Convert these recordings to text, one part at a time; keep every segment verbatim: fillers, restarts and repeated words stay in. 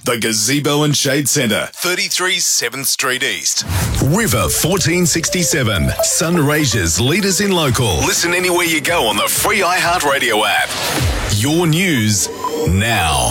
The Gazebo and Shade Centre, thirty-three seventh Street East. River fourteen sixty-seven, Sunraysia's leaders in local. Listen anywhere you go on the free iHeartRadio app. Your news now.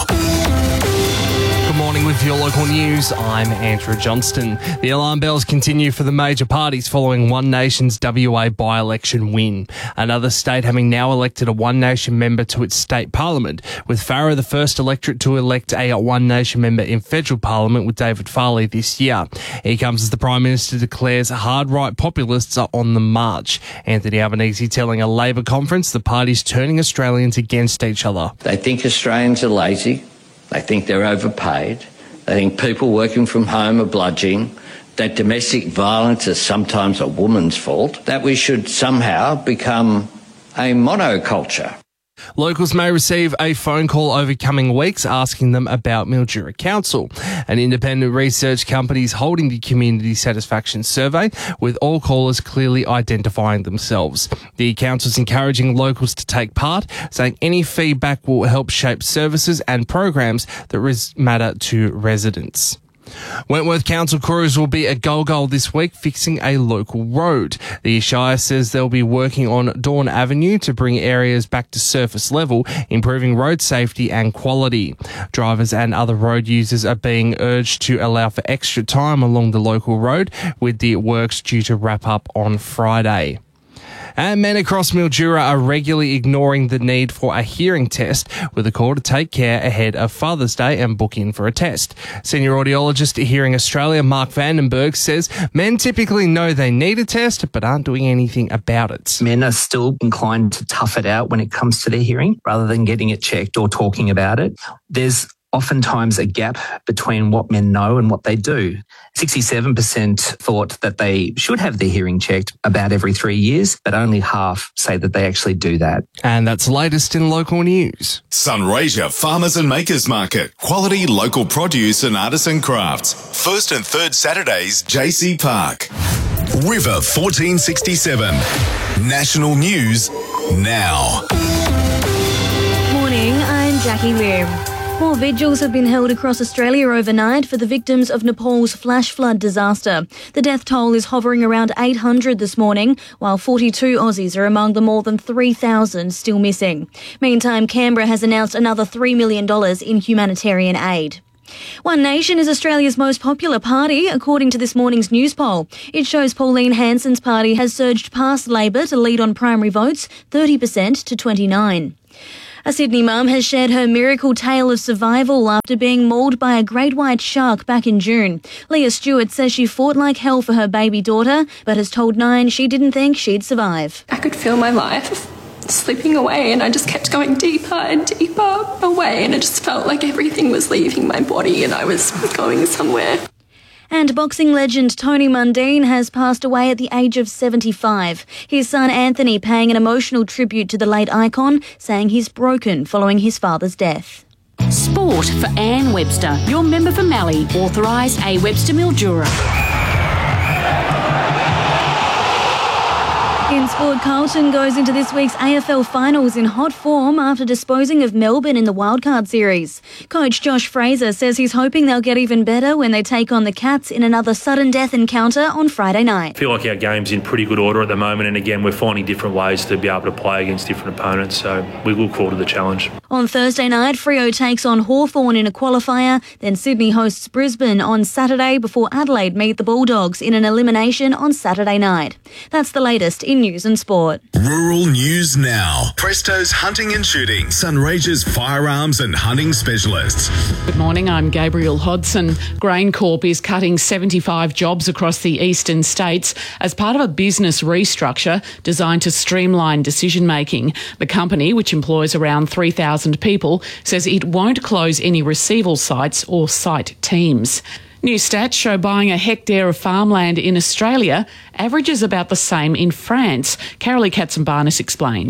Good morning with your local news. I'm Andrew Johnston. The alarm bells continue for the major parties following One Nation's W A by-election win. Another state having now elected a One Nation member to its state parliament, with Farrer the first electorate to elect a One Nation member in federal parliament with David Farley this year. He comes as the Prime Minister declares hard-right populists are on the march. Anthony Albanese telling a Labor conference the party's turning Australians against each other. They think Australians are lazy. They think they're overpaid. They think people working from home are bludgeoning, that domestic violence is sometimes a woman's fault, that we should somehow become a monoculture. Locals may receive a phone call over coming weeks asking them about Mildura Council. An independent research company is holding the community satisfaction survey, with all callers clearly identifying themselves. The council's encouraging locals to take part, saying any feedback will help shape services and programs that res- matter to residents. Wentworth Council crews will be at Gulgul this week fixing a local road. The Shire says they'll be working on Dawn Avenue to bring areas back to surface level, improving road safety and quality. Drivers and other road users are being urged to allow for extra time along the local road, with the works due to wrap up on Friday. And men across Mildura are regularly ignoring the need for a hearing test, with a call to take care ahead of Father's Day and book in for a test. Senior audiologist at Hearing Australia, Mark Vandenberg, says men typically know they need a test but aren't doing anything about it. Men are still inclined to tough it out when it comes to their hearing, rather than getting it checked or talking about it. There's oftentimes a gap between what men know and what they do. sixty-seven percent thought that they should have their hearing checked about every three years, but only half say that they actually do that. And that's latest in local news. Sunraysia Farmers and Makers Market. Quality local produce and artisan crafts. First and third Saturdays, J C Park. River fourteen sixty-seven. National news now. Morning, I'm Jackie Lim. More vigils have been held across Australia overnight for the victims of Nepal's flash flood disaster. The death toll is hovering around eight hundred this morning, while forty-two Aussies are among the more than three thousand still missing. Meantime, Canberra has announced another three million dollars in humanitarian aid. One Nation is Australia's most popular party, according to this morning's news poll. It shows Pauline Hanson's party has surged past Labor to lead on primary votes, thirty percent to twenty-nine percent. A Sydney mum has shared her miracle tale of survival after being mauled by a great white shark back in June. Leah Stewart says she fought like hell for her baby daughter, but has told Nine she didn't think she'd survive. I could feel my life slipping away, and I just kept going deeper and deeper away, and it just felt like everything was leaving my body and I was going somewhere. And boxing legend Tony Mundine has passed away at the age of seventy-five. His son Anthony paying an emotional tribute to the late icon, saying he's broken following his father's death. Sport for Anne Webster, your member for Mallee, authorised A Webster Mildura. In sport, Carlton goes into this week's A F L finals in hot form after disposing of Melbourne in the wildcard series. Coach Josh Fraser says he's hoping they'll get even better when they take on the Cats in another sudden death encounter on Friday night. I feel like our game's in pretty good order at the moment, and again, we're finding different ways to be able to play against different opponents, so we look forward to the challenge. On Thursday night, Freo takes on Hawthorn in a qualifier, then Sydney hosts Brisbane on Saturday before Adelaide meet the Bulldogs in an elimination on Saturday night. That's the latest in news and sport. Rural news now. Presto's Hunting and Shooting. Sunraysia's firearms and hunting specialists. Good morning, I'm Gabriel Hodson. GrainCorp is cutting seventy-five jobs across the eastern states as part of a business restructure designed to streamline decision-making. The company, which employs around three thousand people, says it won't close any receival sites or site teams. New stats show buying a hectare of farmland in Australia averages about the same in France. Carolee Katzenbarnis explains.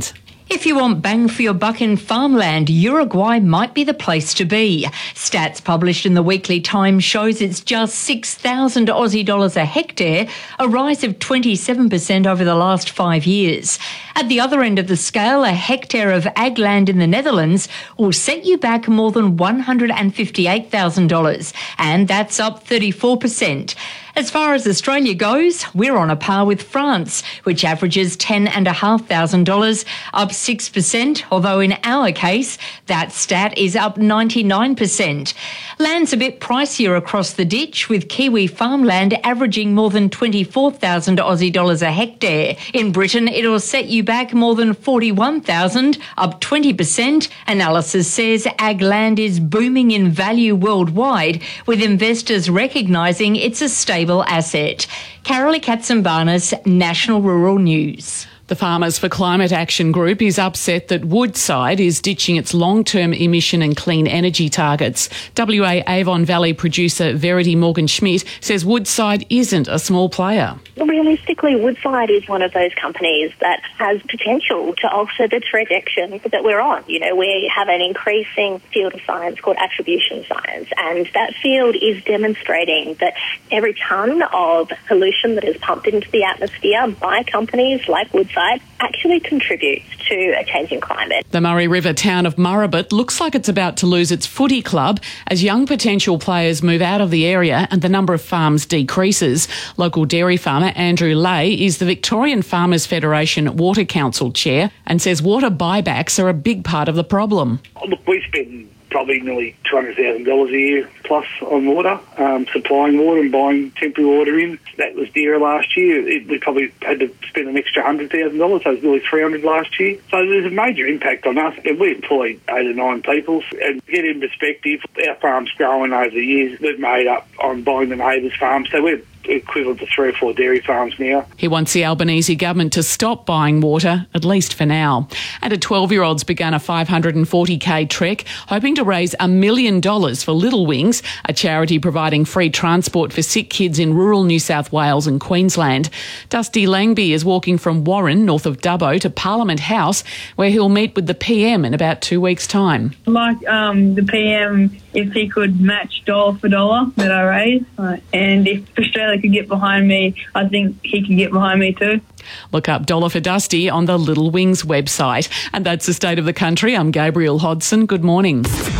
If you want bang for your buck in farmland, Uruguay might be the place to be. Stats published in the Weekly Times shows it's just six thousand Aussie dollars a hectare, a rise of twenty-seven percent over the last five years. At the other end of the scale, a hectare of ag land in the Netherlands will set you back more than one hundred fifty-eight thousand dollars, and that's up thirty-four percent. As far as Australia goes, we're on a par with France, which averages ten thousand five hundred dollars, up six percent, although in our case, that stat is up ninety-nine percent. Land's a bit pricier across the ditch, with Kiwi farmland averaging more than twenty-four thousand Aussie dollars a hectare. In Britain, it'll set you back more than forty-one thousand, up twenty percent. Analysis says ag land is booming in value worldwide, with investors recognising it's a stable asset. Carolee Katsambanis, National Rural News. The Farmers for Climate Action Group is upset that Woodside is ditching its long-term emission and clean energy targets. W A Avon Valley producer Verity Morgan-Schmidt says Woodside isn't a small player. Realistically, Woodside is one of those companies that has potential to alter the trajectory that we're on. You know, we have an increasing field of science called attribution science, and that field is demonstrating that every tonne of pollution that is pumped into the atmosphere by companies like Woodside actually contributes to a changing climate. The Murray River town of Murrabit looks like it's about to lose its footy club as young potential players move out of the area and the number of farms decreases. Local dairy farmer Andrew Lay is the Victorian Farmers Federation Water Council chair and says water buybacks are a big part of the problem. Look, we spend probably nearly two hundred thousand dollars a year plus on water, um, supplying water and buying temporary water in. That was dearer last year. It, we probably had to spend an extra one hundred thousand dollars, so it was nearly three hundred thousand dollars last year. So there's a major impact on us. And we employ eight or nine people. And to get in perspective, our farm's growing over the years. We've made up on buying the neighbours' farms, so we're equivalent to three or four dairy farms now. He wants the Albanese government to stop buying water, at least for now. And a twelve-year-old's begun a five hundred forty k trek, hoping to raise a million dollars for Little Wings, a charity providing free transport for sick kids in rural New South Wales and Queensland. Dusty Langby is walking from Warren, north of Dubbo, to Parliament House, where he'll meet with the P M in about two weeks' time. Like um, the P M, if he could match dollar for dollar that I raise, uh, and if Australia could get behind me, I think he can get behind me too. Look up Dollar for Dusty on the Little Wings website. And that's the state of the country. I'm Gabrielle Hodson. Good morning.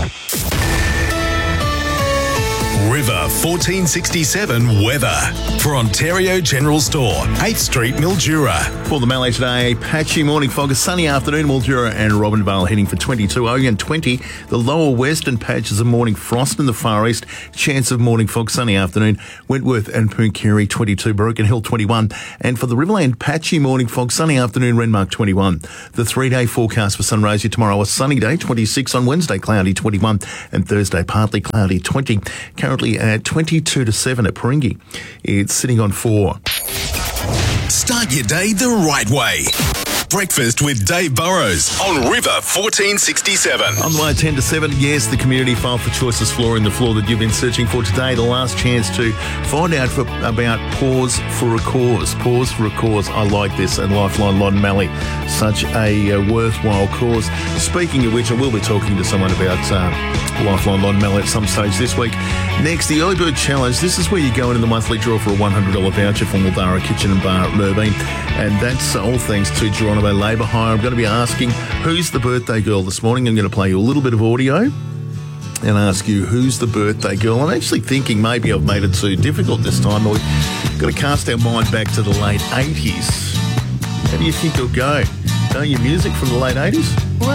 River fourteen sixty-seven weather for Ontario General Store, eighth Street, Mildura. For the Mallee today, patchy morning fog, a sunny afternoon, Mildura and Robinvale heading for twenty-two. Ogun twenty, the lower western patches of morning frost in the far east, chance of morning fog, sunny afternoon, Wentworth and Pooncarie twenty-two, Broken Hill twenty-one, and for the Riverland, patchy morning fog, sunny afternoon, Renmark twenty-one. The three-day forecast for Sunraysia tomorrow, a sunny day, twenty-six, on Wednesday, cloudy twenty-one, and Thursday, partly cloudy twenty. Currently at twenty-two to seven at Perengi. It's sitting on four. Start your day the right way. Breakfast with Dave Burrows on River fourteen sixty-seven. On the way ten to seven, yes, the community file for choices flooring, the floor that you've been searching for today. The last chance to find out for, about Pause for a Cause. Pause for a Cause. I like this. And Lifeline Lon Malley. Such a uh, worthwhile cause. Speaking of which, I will be talking to someone about uh, Lifeline Lon Malley at some stage this week. Next, the Early Bird Challenge. This is where you go into the monthly draw for a one hundred dollars voucher from Muldara Kitchen and Bar at Merbein. And that's all thanks to Geronimo Labour Hire. I'm going to be asking who's the birthday girl this morning. I'm going to play you a little bit of audio and ask you who's the birthday girl. I'm actually thinking maybe I've made it too difficult this time. We've got to cast our mind back to the late eighties. How do you think it'll go? Know your music from the late eighties?